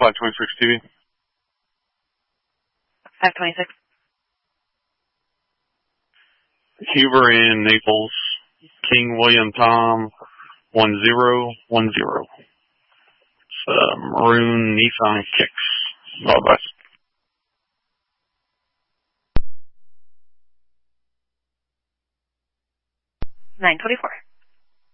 526 TV. 526. Huber in Naples. King William Tom 1010. It's maroon Nissan Kicks. All the best. 924.